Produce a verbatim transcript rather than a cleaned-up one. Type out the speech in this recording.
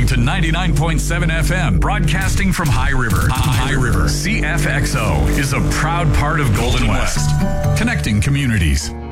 listening to ninety-nine point seven F M, broadcasting from High River. High River. C F X O is a proud part of Golden West, connecting communities.